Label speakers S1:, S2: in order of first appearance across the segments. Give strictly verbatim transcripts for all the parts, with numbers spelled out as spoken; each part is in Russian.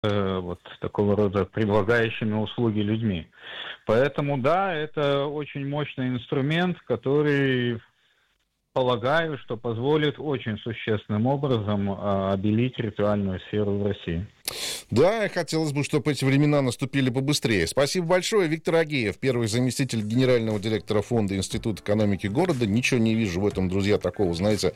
S1: э, вот такого рода предлагающими услуги людьми. Поэтому да, это очень мощный инструмент, который, полагаю, что позволит очень существенным образом а, обелить ритуальную сферу в России.
S2: Да, хотелось бы, чтобы эти времена наступили побыстрее. Спасибо большое. Виктор Агеев, первый заместитель генерального директора фонда Института экономики города. Ничего не вижу в этом, друзья, такого, знаете,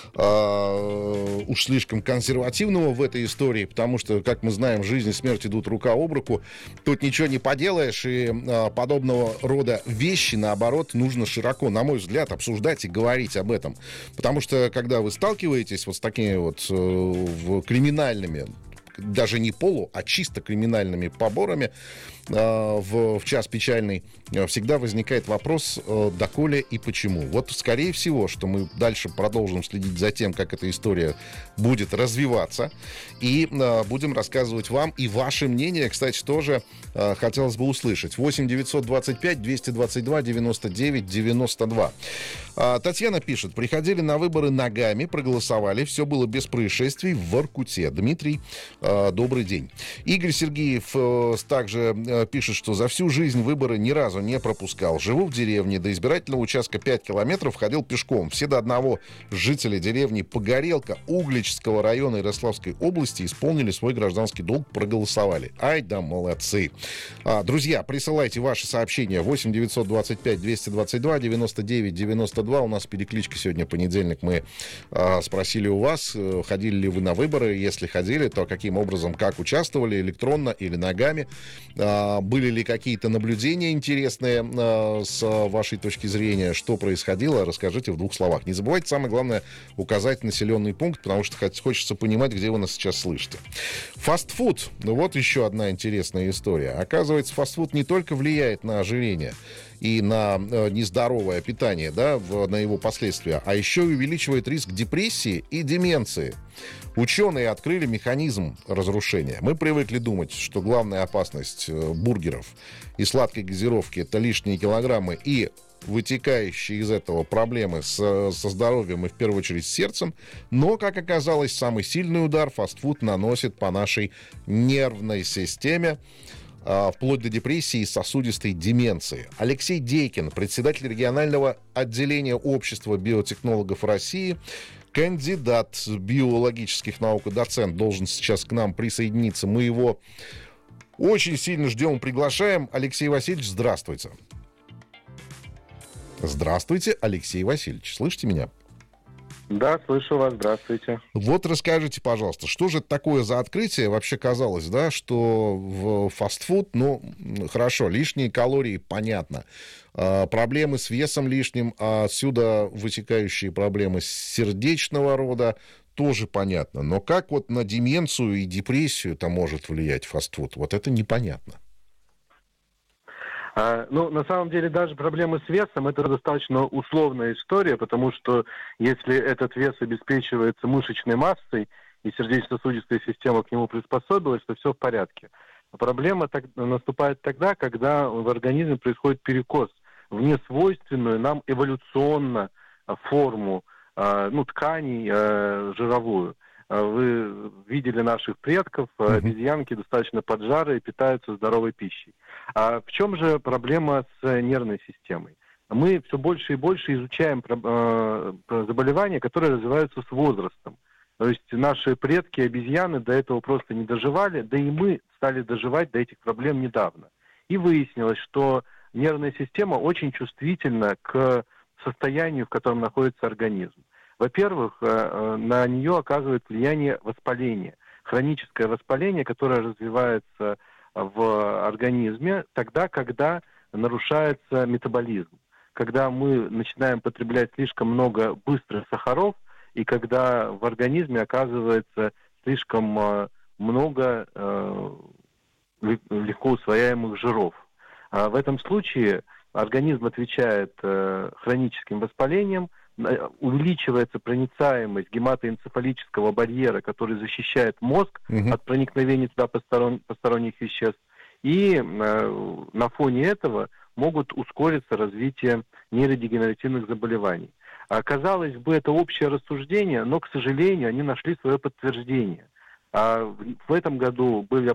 S2: э, уж слишком консервативного в этой истории, потому что, как мы знаем, жизнь и смерть идут рука об руку. Тут ничего не поделаешь, и э, подобного рода вещи, наоборот, нужно широко, на мой взгляд, обсуждать и говорить об этом. Потому что, когда вы сталкиваетесь вот с такими вот э, в криминальными, даже не полу, а чисто криминальными поборами э, в, в час печальный, э, всегда возникает вопрос, э, доколе и почему. Вот, скорее всего, что мы дальше продолжим следить за тем, как эта история будет развиваться, и э, будем рассказывать вам, и ваше мнение, кстати, тоже э, хотелось бы услышать. восемь девятьсот двадцать пять двести двадцать два девяносто девять девяносто два. Э, Татьяна пишет: приходили на выборы ногами, проголосовали, все было без происшествий в Воркуте. Дмитрий, добрый день. Игорь Сергеев э, также э, пишет, что за всю жизнь выборы ни разу не пропускал. Живу в деревне, до избирательного участка пять километров, ходил пешком. Все до одного жители деревни Погорелка Угличского района Ярославской области исполнили свой гражданский долг, проголосовали. Ай да молодцы. А, друзья, присылайте ваши сообщения. восемь девятьсот двадцать пять двести двадцать два девяносто девять девяносто два. У нас перекличка сегодня понедельник. Мы а, спросили у вас, ходили ли вы на выборы. Если ходили, то каким образом, как участвовали, электронно или ногами, а, были ли какие-то наблюдения интересные а, с вашей точки зрения, что происходило, расскажите в двух словах. Не забывайте, самое главное, указать населенный пункт, потому что хочется понимать, где вы нас сейчас слышите. Фастфуд. Ну вот еще одна интересная история. Оказывается, фастфуд не только влияет на ожирение и на э, нездоровое питание, да, в, на его последствия, а еще и увеличивает риск депрессии и деменции. Ученые открыли механизм разрушения. Мы привыкли думать, что главная опасность э, бургеров и сладкой газировки — это лишние килограммы и вытекающие из этого проблемы с, со здоровьем и в первую очередь с сердцем. Но, как оказалось, самый сильный удар фастфуд наносит по нашей нервной системе, вплоть до депрессии и сосудистой деменции. Алексей Дейкин, председатель регионального отделения Общества биотехнологов России, кандидат биологических наук и доцент, должен сейчас к нам присоединиться. Мы его очень сильно ждем и приглашаем. Алексей Васильевич, здравствуйте. Здравствуйте, Алексей Васильевич. Слышите меня?
S3: Да, слышу вас, здравствуйте.
S2: Вот расскажите, пожалуйста, что же это такое за открытие? Вообще казалось, да, что в фастфуд, ну, хорошо, лишние калории, понятно. А, проблемы с весом лишним, а отсюда вытекающие проблемы сердечного рода, тоже понятно. Но как вот на деменцию и депрессию это может влиять фастфуд? Вот это непонятно.
S3: Ну, на самом деле, даже проблемы с весом — это достаточно условная история, потому что если этот вес обеспечивается мышечной массой, и сердечно-сосудистая система к нему приспособилась, то все в порядке. Проблема так, наступает тогда, когда в организме происходит перекос в несвойственную нам эволюционно форму ну, тканей жировую. Вы видели наших предков, обезьянки достаточно поджарые, питаются здоровой пищей. А в чем же проблема с нервной системой? Мы все больше и больше изучаем заболевания, которые развиваются с возрастом. То есть наши предки, обезьяны, до этого просто не доживали, да и мы стали доживать до этих проблем недавно. И выяснилось, что нервная система очень чувствительна к состоянию, в котором находится организм. Во-первых, на нее оказывает влияние воспаление, хроническое воспаление, которое развивается в организме тогда, когда нарушается метаболизм, когда мы начинаем потреблять слишком много быстрых сахаров, и когда в организме оказывается слишком много легко усвояемых жиров. В этом случае организм отвечает хроническим воспалением, увеличивается проницаемость гематоэнцефалического барьера, который защищает мозг угу. от проникновения туда посторон, посторонних веществ. И э, на фоне этого могут ускориться развитие нейродегенеративных заболеваний. А, казалось бы, это общее рассуждение, но, к сожалению, они нашли свое подтверждение. А в этом году были